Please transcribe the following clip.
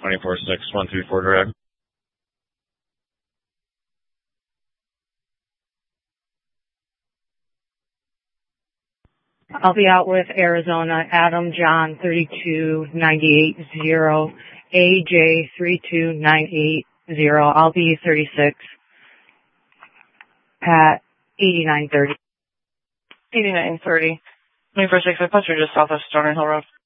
246-134 direct. I'll be out with Arizona, Adam John 32980, AJ 32980. I'll be 36 at 8930. 8930. 21st exit, passenger just south of Stoner Hill Road.